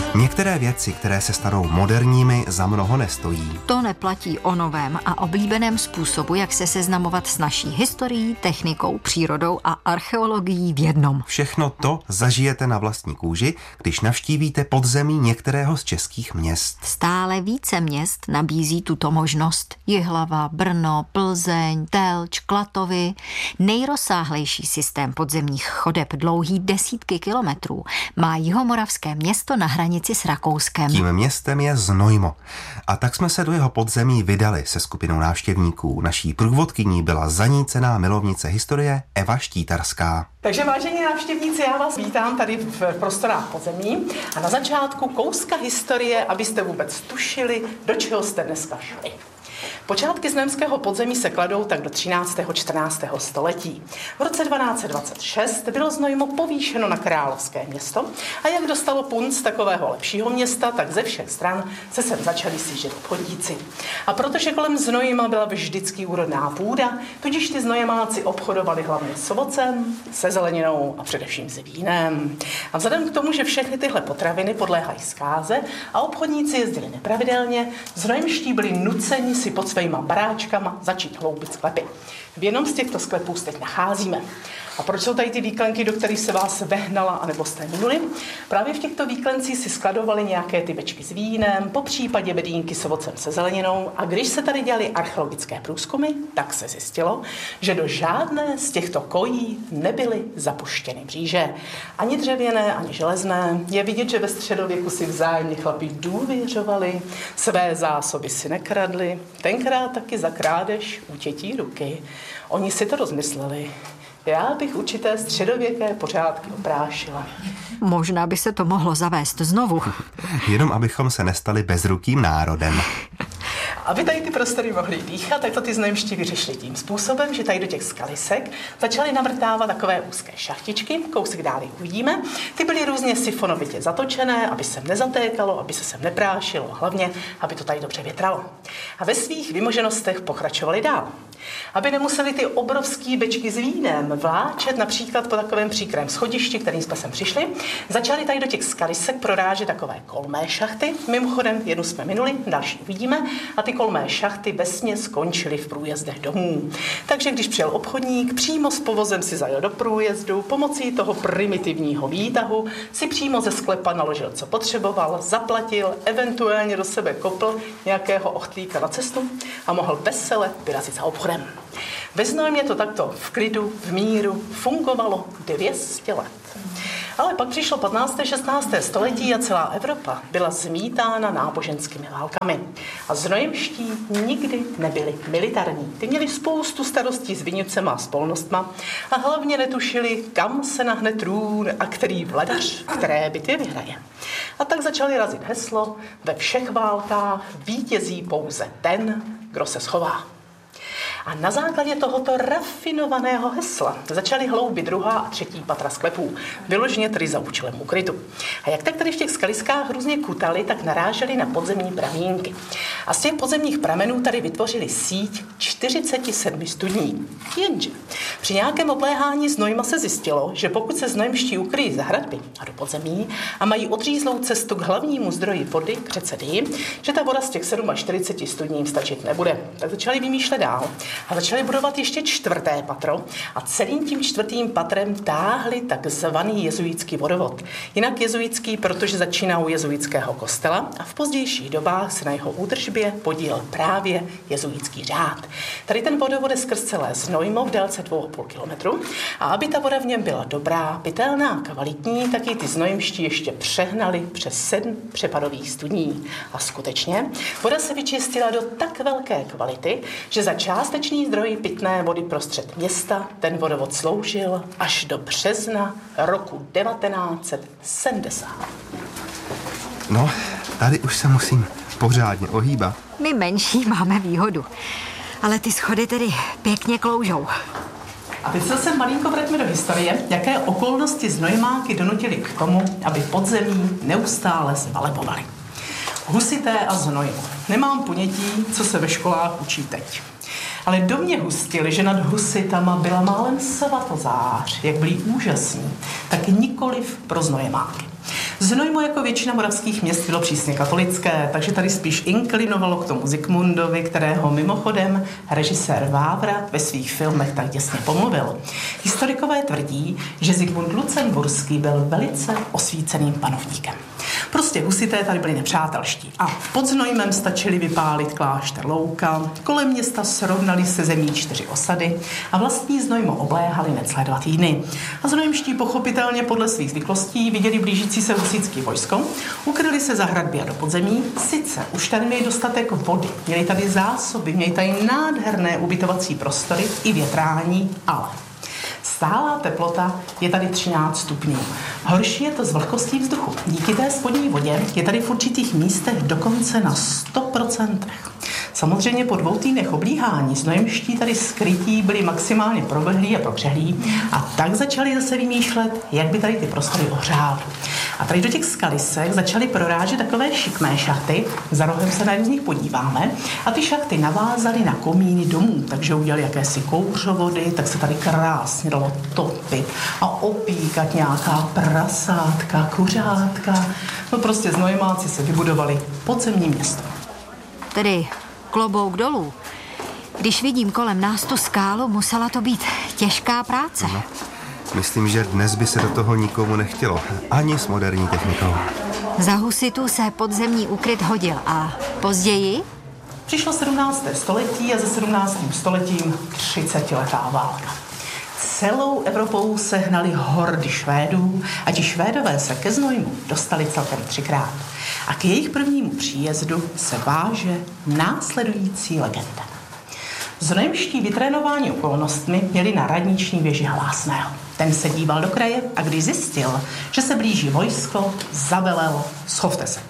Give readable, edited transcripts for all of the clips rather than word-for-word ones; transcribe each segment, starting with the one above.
Některé věci, které se stanou moderními, za mnoho nestojí. To neplatí o novém a oblíbeném způsobu, jak se seznamovat s naší historií, technikou, přírodou a archeologií v jednom. Všechno to zažijete na vlastní kůži, když navštívíte podzemí některého z českých měst. Stále více měst nabízí tuto možnost. Jihlava, Brno, Plzeň, Telč, Klatovy. Nejrozsáhlejší systém podzemních chodeb dlouhý desítky kilometrů má jihomoravské město na hranici s Rakouskem. Tím městem je Znojmo. A tak jsme se do jeho podzemí vydali se skupinou návštěvníků. Naší průvodkyní byla zanícená milovnice historie Eva Štítarská. Takže vážení návštěvníci, já vás vítám tady v prostorách podzemí a na začátku kouska historie, abyste vůbec tušili, do čeho jste dneska šli. Počátky znojemského podzemí se kladou tak do 13. 14. století. V roce 1226 bylo Znojmo povýšeno na královské město a jak dostalo punc takového lepšího města, tak ze všech stran se sem začali sjíždět obchodníci. A protože kolem Znojma byla vždycky úrodná půda, tudíž ty Znojmáci obchodovali hlavně s ovocem, se zeleninou a především s vínem. A vzhledem k tomu, že všechny tyhle potraviny podléhají zkáze a obchodníci jezdili nepravidelně, znojemští byli nuceni si pod svýma baráčkama začít hloubit sklepy. V jednom z těchto sklepů se teď nacházíme. A proč jsou tady ty výklenky, do kterých se vás vehnala, anebo jste minuli? Právě v těchto výklencích si skladovali nějaké ty bečky s vínem, popřípadě bedínky s ovocem se zeleninou. A když se tady dělali archeologické průzkumy, tak se zjistilo, že do žádné z těchto kojí nebyly zapuštěny mříže. Ani dřevěné, ani železné. Je vidět, že ve středověku si vzájemně chlapi důvěřovali, své zásoby si nekradli, tenkrát taky za krádež utětí ruky. Oni si to rozmysleli. Já bych určité středověké pořádky oprášila. Možná by se to mohlo zavést znovu. Jenom abychom se nestali bezrukým národem. Aby tady ty prostory mohly dýchat, tak to ty znojemští vyřešili tím způsobem, že tady do těch skalisek začali navrtávat takové úzké šachtičky, kousek dál uvidíme. Ty byly různě sifonovitě zatočené, aby se nezatékalo, aby se sem neprášilo, hlavně, aby to tady dobře větralo. A ve svých vymoženostech pokračovali dál. Aby nemuseli ty obrovský bečky s vínem vláčet například po takovém příkrém schodišti, kterým jsme sem přišli, začali tady do těch skalisek prorážet takové kolmé šachty. Mimochodem, jednu jsme minuli, další uvidíme, a ty kolmé šachty vesměs skončily v průjezdech domů. Takže když přijel obchodník, přímo s povozem si zajel do průjezdu, pomocí toho primitivního výtahu si přímo ze sklepa naložil, co potřeboval, zaplatil, eventuálně do sebe kopl nějakého ochtlíka na cestu a mohl vesele vyrazit za obchodem. Ve Znojmě to takto v klidu, v míru fungovalo 200 let. Ale pak přišlo 15. 16. století a celá Evropa byla zmítána náboženskými válkami. A znojemští nikdy nebyli militární. Ty měli spoustu starostí s vinicema a spolnostma a hlavně netušili, kam se nahne trůn a který vladař, které bitvy vyhraje. A tak začali razit heslo: ve všech válkách vítězí pouze ten, kdo se schová. A na základě tohoto rafinovaného hesla začali hloubit druhá a třetí patra sklepů, vyloženě tedy za účelem úkrytu. A jak tak tady v těch skaliskách různě kutali, tak naráželi na podzemní pramínky. A z těch podzemních pramenů tady vytvořili síť 47 studní. Jenže při nějakém obléhání Znojma se zjistilo, že pokud se znojemští ukryjí za hradby a do podzemí a mají odřízlou cestu k hlavnímu zdroji vody, k řece Dyji, že ta voda z těch 47 studní stačit nebude. Tak začali vymýšlet dál. A začali budovat ještě 4. patro a celým tím 4. patrem táhli takzvaný jezuitský vodovod. Jinak jezuitský, protože začíná u jezuitského kostela a v pozdějších dobách se na jeho údržbě podílel právě jezuitský řád. Tady ten vodovod je skrz celé Znojmo v délce 2,5 kilometru a aby ta voda v něm byla dobrá, pitelná, kvalitní, tak ji ty znojemští ještě přehnali přes 7 přepadových studní. A skutečně voda se vyčistila do tak velké kvality, že za částečný zdroj pitné vody prostřed města ten vodovod sloužil až do března roku 1970. No, tady už se musím pořádně ohýbat. My menší máme výhodu, ale ty schody tedy pěkně kloužou. A teď se malinko vraťme do historie, jaké okolnosti Znojmáky donutily k tomu, aby podzemí neustále zvalebovali. Husité a Znojmo. Nemám ponětí, co se ve školách učí teď. Ale do mě hustili, že nad husitama byla málem svatozář, jak byli úžasní, tak nikoliv pro Znojmáky. Znojmo jako většina moravských měst bylo přísně katolické, takže tady spíš inklinovalo k tomu Zikmundovi, kterého mimochodem režisér Vávra ve svých filmech tak děsně pomluvil. Historikové tvrdí, že Zikmund Lucemburský byl velice osvíceným panovníkem. Prostě husité tady byli nepřátelští a pod Znojmem stačili vypálit klášter Louka, kolem města srovnali se zemí 4 osady a vlastní Znojmo obléhali necelé 2 týdny. A znojmští pochopitelně podle svých zvyklostí viděli blížící se husitský vojsko, ukryli se za hradby a do podzemí, sice už tady měli dostatek vody, měli tady zásoby, měli tady nádherné ubytovací prostory i větrání, ale stálá teplota je tady 13 stupňů. Horší je to z vlhkostí vzduchu. Díky té spodní vodě je tady v určitých místech dokonce na 100%. Samozřejmě po 2 týdnech oblíhání znojemští tady skrytí byli maximálně proběhlí a propřehlí a tak začali zase vymýšlet, jak by tady ty prostory ohřály. A tady do těch skalisek začaly prorážet takové šikmé šachty, za rohem se na z nich podíváme, a ty šachty navázaly na komíny domů, takže udělali jakési kouřovody, tak se tady krásně dalo topit a opíkat nějaká prasátka, kuřátka. No prostě znojmáci se vybudovali podzemní město. Tedy klobouk dolů. Když vidím kolem nás tu skálu, musela to být těžká práce. No, myslím, že dnes by se do toho nikomu nechtělo. Ani s moderní technikou. Za husitů se podzemní úkryt hodil a později? Přišlo 17. století a za 17. stoletím 30letá válka. Celou Evropou se hnaly hordy Švédů a ti Švédové se ke Znojmu dostali celkem 3krát. A k jejich prvnímu příjezdu se váže následující legenda. Znojemští vytrénováni okolnostmi měli na radniční věži Hlásného. Ten se díval do kraje a když zjistil, že se blíží vojsko, zavelel: schovte se.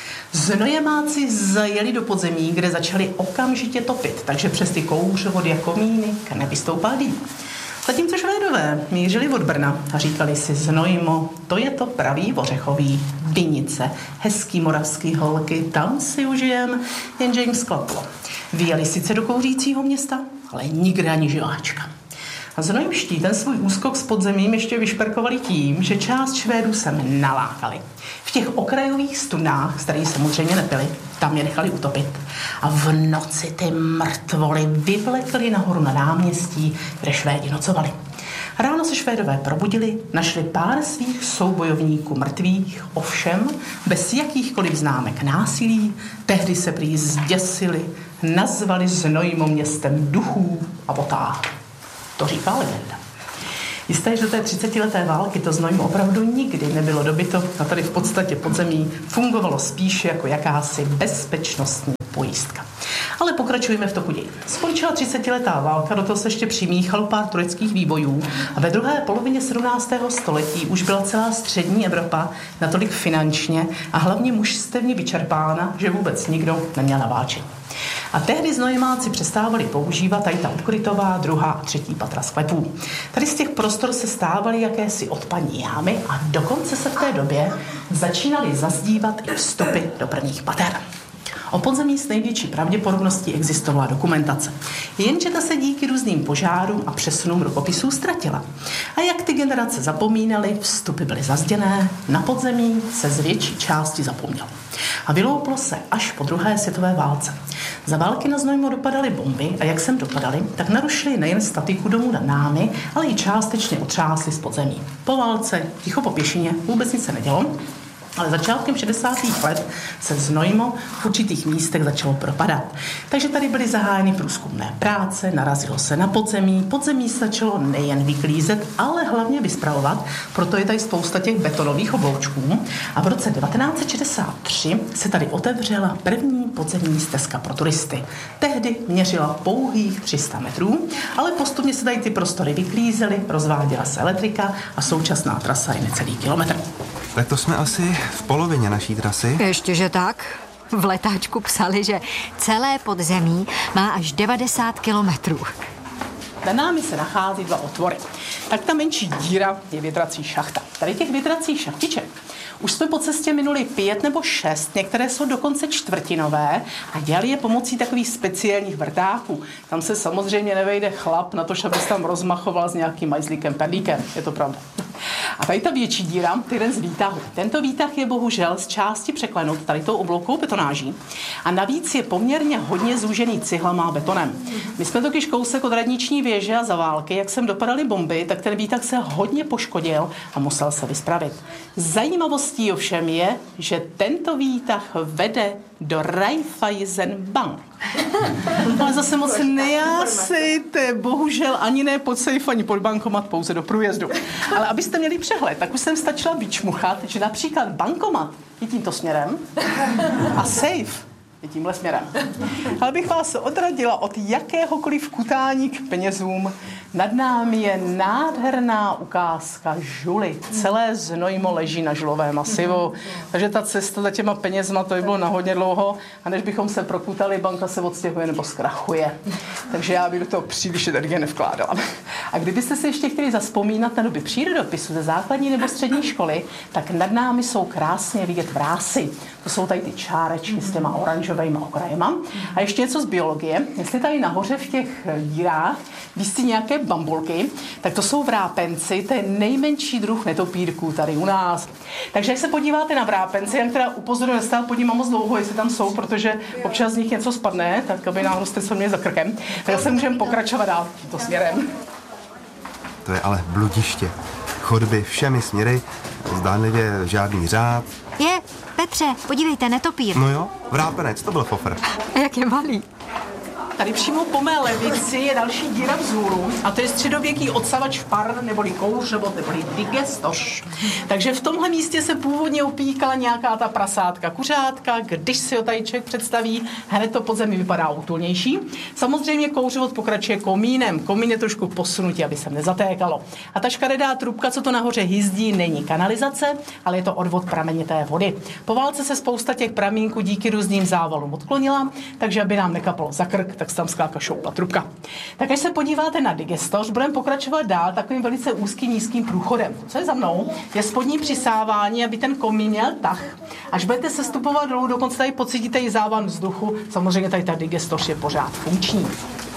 Znojemáci zajeli do podzemí, kde začali okamžitě topit, takže přes ty kouřovody a komíny nevystoupal dým. Zatímco Švédové mířili od Brna a říkali si: Znojmo, to je to pravý ořechový, Vinice, hezký moravský holky, tam si užijem, jenže jim sklaplo. Vyjeli sice do kouřícího města, ale nikde ani živáčka. A znojmští ten svůj úskok s podzemím ještě vyšperkovali tím, že část Švédů sem nalákali. V těch okrajových studnách, z kterých samozřejmě nepili, tam je nechali utopit. A v noci ty mrtvoly vyvlekli nahoru na náměstí, kde Švédi nocovali. Ráno se Švédové probudili, našli pár svých soubojovníků mrtvých, ovšem bez jakýchkoliv známek násilí. Tehdy se prý zděsili, nazvali Znojmo městem duchů a potáhli. To říká legenda. Jisté, že té 30leté války to Znojmo opravdu nikdy nebylo dobyto a tady v podstatě podzemí fungovalo spíše jako jakási bezpečnostní pojistka. Ale pokračujeme v toku dějin. Skončila 30letá válka, do toho se ještě přimíchalo pár tureckých výbojů a ve druhé polovině 17. století už byla celá střední Evropa natolik finančně a hlavně mužstevně vyčerpána, že vůbec nikdo neměl na válčení. A tehdy znojmáci přestávali používat tady ta odkrytová 2. a 3. patra sklepů. Tady z těch prostor se stávaly jakési odpadní jámy a dokonce se v té době začínaly zazdívat i vstupy do prvních pater. O podzemí s největší pravděpodobností existovala dokumentace. Jenže ta se díky různým požárům a přesunům rukopisů ztratila. A jak ty generace zapomínaly, vstupy byly zazděné, na podzemí se z větší části zapomnělo. A vylouplo se až po 2. světové válce. Za války na Znojmo dopadaly bomby a jak sem dopadaly, tak narušily nejen statiku domů nad námi, ale i částečně otřásly z podzemí. Po válce, ticho po pěšině, vůbec nic se nedělo, ale začátkem 60. let se Znojmo v určitých místech začalo propadat. Takže tady byly zahájeny průzkumné práce, narazilo se na podzemí, podzemí se začalo nejen vyklízet, ale hlavně vyspravovat, proto je tady spousta těch betonových obloučků. A v roce 1963 se tady otevřela první podzemní stezka pro turisty. Tehdy měřila pouhých 300 metrů, ale postupně se tady ty prostory vyklízely, rozváděla se elektrika a současná trasa je necelý kilometr. Tak to jsme asi v polovině naší trasy. Ještě že tak. V letáčku psali, že celé podzemí má až 90 kilometrů. Na námi se nachází 2 otvory. Tak ta menší díra je větrací šachta. Tady těch větracích šachtiček už jsme po cestě minuli 5 nebo 6, některé jsou dokonce čtvrtinové a dělali je pomocí takových speciálních vrtáků. Tam se samozřejmě nevejde chlap na to, aby se tam rozmachoval s nějakým majzlíkem, perlíkem, je to pravda. A tady ta větší díra, to je jeden z výtahů. Tento výtah je bohužel z části překlenut tady tou obloukou betonáží a navíc je poměrně hodně zúžený cihlama a betonem. My jsme totiž kousek od radniční věže a za války, jak sem dopadaly bomby, tak ten výtah se hodně poškodil a musel se vyspravit. Zajímavostí ovšem je, že tento výtah vede do Raiffeisenbank. Ale zase moc nejásejte, bohužel ani ne pod safe, ani pod bankomat, pouze do průjezdu. Ale abyste měli přehled, tak už jsem stačila vyčmuchat, že například bankomat je tímto směrem a safe je tímhle směrem. Ale bych vás odradila od jakéhokoliv kutání k penězům. Nad námi je nádherná ukázka žuly. Celé Znojmo leží na žulovém masivu. Takže ta cesta za těma penězma, to by bylo na hodně dlouho. A než bychom se prokutali, banka se odstěhuje nebo zkrachuje. Takže já bych do toho příliš energie nevkládala. A kdybyste se ještě chtěli zazpomínat na doby přírodopisu ze základní nebo střední školy, tak nad námi jsou krásně vidět vrásy. To jsou tady ty čárečky s těma oranžovými okrajema. A ještě něco z biologie. Jestli tady nahoře v těch dírách víš nějaké bambulky, tak to jsou vrápenci, to je nejmenší druh netopírků tady u nás. Takže jak se podíváte na vrápenci, jak teda upozorňuji, nestát pod nima moc dlouho, jestli tam jsou, protože občas z nich něco spadne, tak aby náhodou jste se měli za krkem, tak se můžeme pokračovat dál tímto směrem. To je ale bludiště. Chodby všemi směry, zdánlivě žádný řád. Je, Petře, podívejte, netopír. No jo, vrápenec, to byl fofr. Jak je malý. Tady přímo po mé levici je další díra vzhůru a to je středověký odsavač par neboli kouřovod neboli digestoš. Takže v tomhle místě se původně opíkala nějaká ta prasátka kuřátka, když si ho tady člověk představí, hned to pod zemi vypadá útulnější. Samozřejmě kouřovod pokračuje komínem. Komín je trošku posunutý, aby se nezatékalo. A ta škaredá trubka, co to nahoře hyzdí, není kanalizace, ale je to odvod pramenité vody. Po válce se spousta těch pramínků díky různým závalům odklonila, takže aby nám nekapalo za krk, tak se tam zkrátka šoupla trubka. Tak až se podíváte na digestoř, budeme pokračovat dál takovým velice úzkým nízkým průchodem. Co je za mnou, je spodní přisávání, aby ten komín měl tah. Až budete sestupovat dolů, dokonce tady pocítíte i závan vzduchu. Samozřejmě tady ta digestoř je pořád funkční.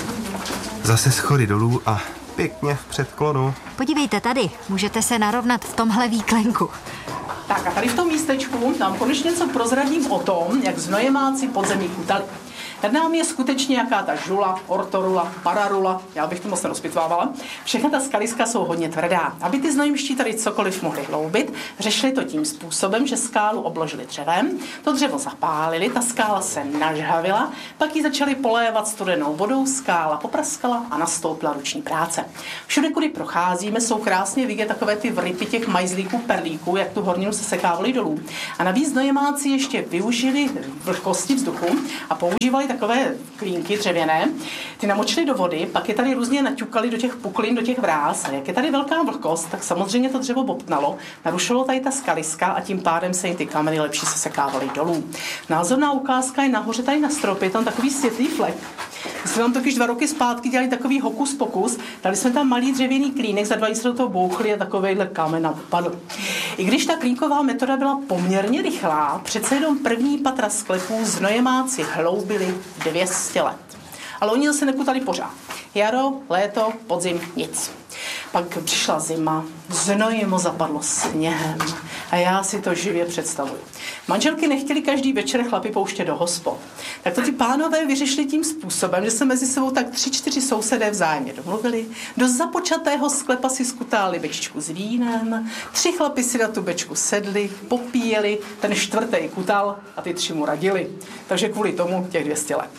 Zase schody dolů a pěkně v předklonu. Podívejte tady, můžete se narovnat v tomhle výklenku. Tak a tady v tom místečku nám konečně něco prozradím o tom, jak Znojmáci podzemí kutali. Nad námi je skutečně jaká ta žula, ortorula, pararula, já bych to moc nerozpitvávala. Všechna ta skaliska jsou hodně tvrdá. Aby ty znojmští tady cokoliv mohli hloubit, řešili to tím způsobem, že skálu obložili dřevem, to dřevo zapálili, ta skála se nažhavila, pak ji začali polévat studenou vodou, skála popraskala a nastoupila ruční práce. Všude, kudy procházíme, jsou krásně vidět takové ty vrypy těch majzlíků, perlíků, jak tu horninu se sekávali dolů. A navíc Znojmáci ještě využili vlhkosti vzduchu a používali takové klínky dřevěné, ty namočili do vody, pak je tady různě naťukali do těch puklin, do těch vrás. A jak je tady velká vlhkost, tak samozřejmě to dřevo bobtnalo, narušilo tady ta skaliska a tím pádem se jim ty kameny lepší se sekávaly dolů. Názorná ukázka je nahoře tady na stropě, tam takový světlý flek. My jsme tam totiž 2 roky zpátky dělali takový hokus pokus, dali jsme tam malý dřevěný klínek, za 2 se do toho bouchli a takovejhle kámen upadl. I když ta klínková metoda byla poměrně rychlá, přece jenom první patra sklepů Znojmáci hloubili 200 let. Ale oni zase nekutali pořád. Jaro, léto, podzim, nic. Pak přišla zima, Znojmo zapadlo sněhem a já si to živě představuji. Manželky nechtěli každý večer chlapy pouštět do hospod. Tak to ty pánové vyřešili tím způsobem, že se mezi sebou tak 3-4 sousedé vzájemně domluvili, do započatého sklepa si skutáli bečku s vínem, 3 chlapi si na tu bečku sedli, popíjeli, ten 4. kutal a ty 3 mu radili. Takže kvůli tomu těch 200 let.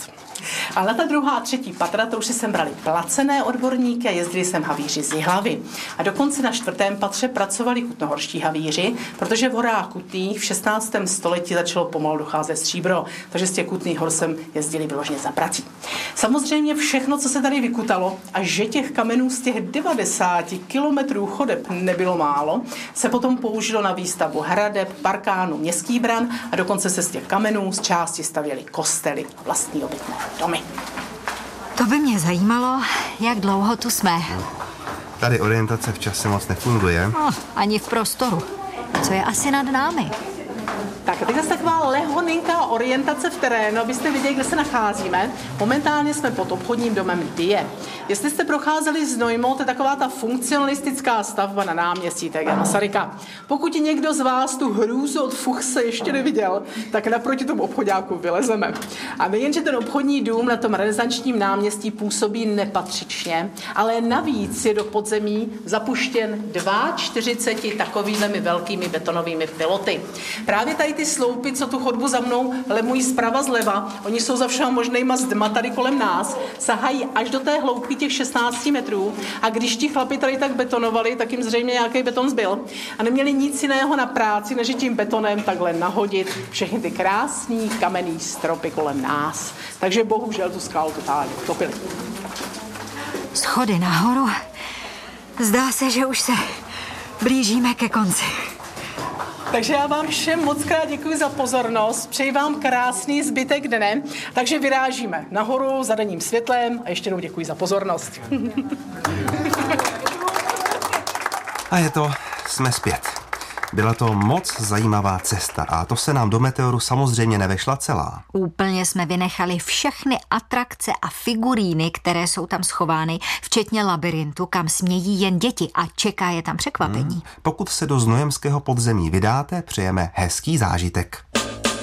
A na ta 2. a 3. patra, to už si sem brali placené odborníky a jezdili sem havíři z Jihlavy. A dokonce na 4. patře pracovali kutnohorští havíři, protože v horách Kutných v 16. století začalo pomalu docházet stříbro, takže z těch Kutných hor sem jezdili vyloženě za prací. Samozřejmě všechno, co se tady vykutalo, a že těch kamenů z těch 90 kilometrů chodeb nebylo málo, se potom použilo na výstavbu hradeb, parkánů, městských bran a dokonce se z těch kamenů z části stavěly kostely a vlastní obytné domy. To by mě zajímalo, jak dlouho tu jsme. Tady orientace v čase moc nefunguje. Ani v prostoru. Co je asi nad námi? Tak a teď zase taková lehoninká orientace v terénu, abyste viděli, kde se nacházíme. Momentálně jsme pod obchodním domem Die. Jestli jste procházeli Znojmou, to je taková ta funkcionalistická stavba na náměstí T.G. Masaryka. Pokud někdo z vás tu hrůzu od Fuchse ještě neviděl, tak naproti tomu obchoďáku vylezeme. A nejenže ten obchodní dům na tom renesančním náměstí působí nepatřičně, ale navíc je do podzemí zapuštěn 42 takovými velkými betonovými piloty. Právě tady ty sloupy, co tu chodbu za mnou lemují zprava zleva, oni jsou za všema možnýma zdma tady kolem nás, sahají až do té hloubky těch 16 metrů a když ti chlapi tady tak betonovali, tak jim zřejmě nějaký beton zbyl a neměli nic jiného na práci, než tím betonem takhle nahodit všechny ty krásný kamenný stropy kolem nás. Takže bohužel tu skálu totálně utopili. Schody nahoru. Zdá se, že už se blížíme ke konci. Takže já vám všem moc krát děkuji za pozornost, přeji vám krásný zbytek dne, takže vyrážíme nahoru za denním světlem a ještě jednou děkuji za pozornost. A je to, jsme zpět. Byla to moc zajímavá cesta a to se nám do Meteoru samozřejmě nevešla celá. Úplně jsme vynechali všechny atrakce a figuríny, které jsou tam schovány, včetně labirintu, kam smějí jen děti a čeká je tam překvapení. Pokud se do znojemského podzemí vydáte, přejeme hezký zážitek.